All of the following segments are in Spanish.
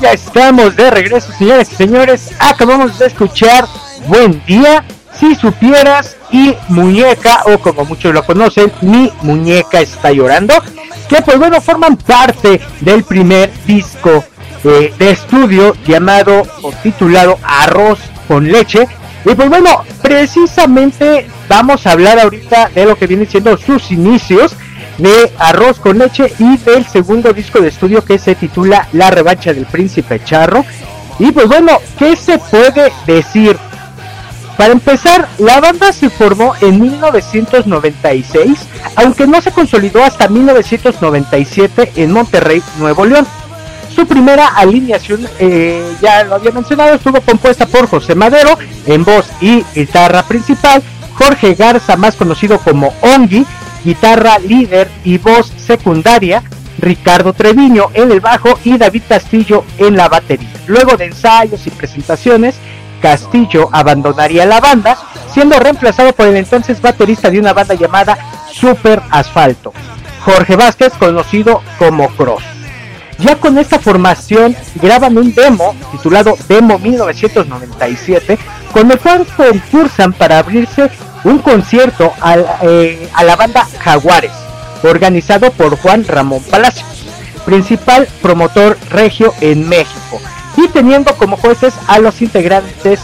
ya estamos de regreso, señores y señores. Acabamos de escuchar Buen Día, Si Supieras y Muñeca, o como muchos lo conocen, Mi Muñeca Está Llorando, que pues bueno, forman parte del primer disco de estudio llamado o titulado Arroz con Leche. Y pues bueno, precisamente vamos a hablar ahorita de lo que viene siendo sus inicios de Arroz con Leche y del segundo disco de estudio que se titula La Revancha del Príncipe Charro. Y pues bueno, ¿qué se puede decir? Para empezar, la banda se formó en 1996, aunque no se consolidó hasta 1997 en Monterrey, Nuevo León. Su primera alineación, ya lo había mencionado, estuvo compuesta por José Madero en voz y guitarra principal, Jorge Garza, más conocido como Ongi, guitarra líder y voz secundaria, Ricardo Treviño en el bajo y David Castillo en la batería. Luego de ensayos y presentaciones, Castillo abandonaría la banda, siendo reemplazado por el entonces baterista de una banda llamada Super Asfalto, Jorge Vázquez, conocido como Cross. Ya con esta formación graban un demo titulado Demo 1997, con el cual concursan para abrirse un concierto a la banda Jaguares, organizado por Juan Ramón Palacios, principal promotor regio en México, y teniendo como jueces a los integrantes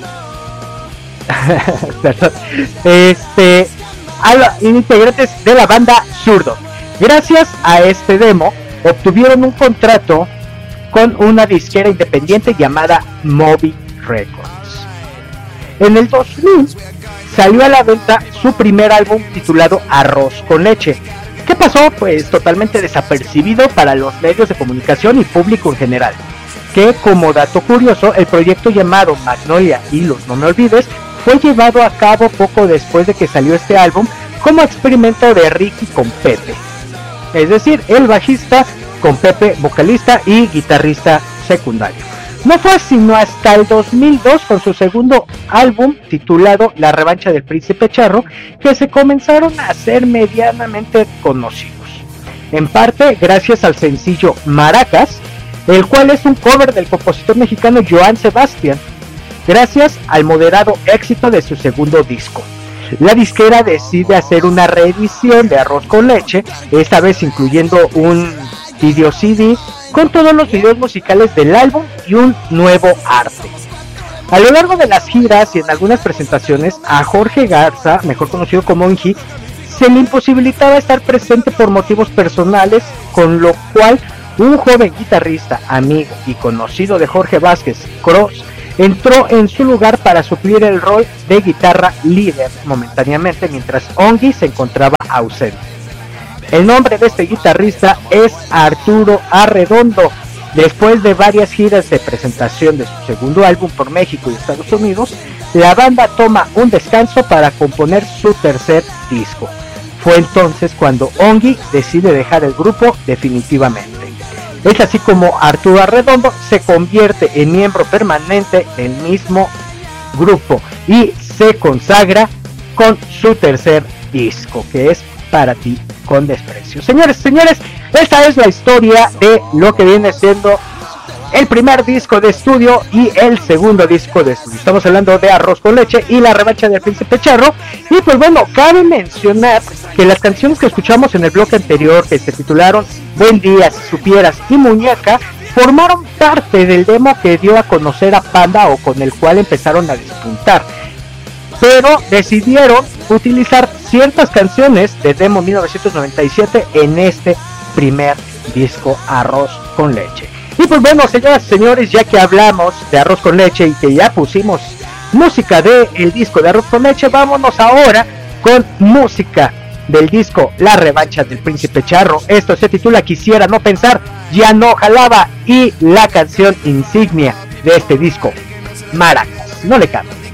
perdón, a los integrantes de la banda Zurdo. Gracias a este demo obtuvieron un contrato con una disquera independiente llamada Moby Records. En el 2000 salió a la venta su primer álbum titulado Arroz con Leche. ¿Qué pasó? Pues totalmente desapercibido para los medios de comunicación y público en general. Que como dato curioso, el proyecto llamado Magnolia y Los No Me Olvides fue llevado a cabo poco después de que salió este álbum como experimento de Ricky con Pepe. Es decir, el bajista con Pepe, vocalista y guitarrista secundario. No fue sino hasta el 2002, con su segundo álbum titulado La Revancha del Príncipe Charro, que se comenzaron a hacer medianamente conocidos. En parte gracias al sencillo Maracas, el cual es un cover del compositor mexicano Joan Sebastián, gracias al moderado éxito de su segundo disco. La disquera decide hacer una reedición de Arroz con Leche, esta vez incluyendo un video CD con todos los videos musicales del álbum y un nuevo arte. A lo largo de las giras y en algunas presentaciones, a Jorge Garza, mejor conocido como Ongi, se le imposibilitaba estar presente por motivos personales, con lo cual un joven guitarrista, amigo y conocido de Jorge Vázquez, Cross, entró en su lugar para suplir el rol de guitarra líder momentáneamente, mientras Ongi se encontraba ausente. El nombre de este guitarrista es Arturo Arredondo. Después de varias giras de presentación de su segundo álbum por México y Estados Unidos, la banda toma un descanso para componer su tercer disco. Fue entonces cuando Ongi decide dejar el grupo definitivamente. Es así como Arturo Arredondo se convierte en miembro permanente del mismo grupo y se consagra con su tercer disco, que es Para Ti con Desprecio. Señores, esta es la historia de lo que viene siendo el primer disco de estudio y el segundo disco de estudio. Estamos hablando de Arroz con Leche y La Revancha del Príncipe Charro. Y pues bueno, cabe mencionar que las canciones que escuchamos en el bloque anterior, que se titularon Buen Día, Si Supieras y Muñeca, formaron parte del demo que dio a conocer a Panda, o con el cual empezaron a despuntar. Pero decidieron utilizar ciertas canciones de Demo 1997 en este primer disco Arroz con Leche. Y pues bueno, señoras y señores, ya que hablamos de Arroz con Leche y que ya pusimos música del disco de Arroz con Leche, vámonos ahora con música del disco La Revancha del Príncipe Charro. Esto se titula Quisiera No Pensar, Ya No Jalaba, y la canción insignia de este disco, Maracas. No le cambies.